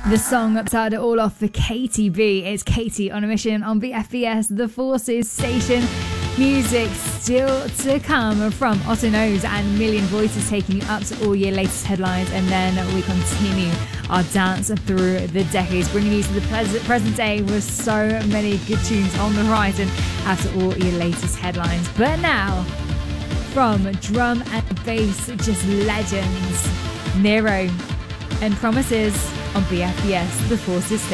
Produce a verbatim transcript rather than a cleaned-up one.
The song started it all off for Katie B. It's Katie on a mission on B F B S, the Forces station. Music still to come from Otto Knows and Million Voices, taking you up to all your latest headlines, and then we continue our dance through the decades, bringing you to the present day with so many good tunes on the horizon after all your latest headlines. But now, from drum and bass, just legends, Nero and Promises on B F B S, the Forces station.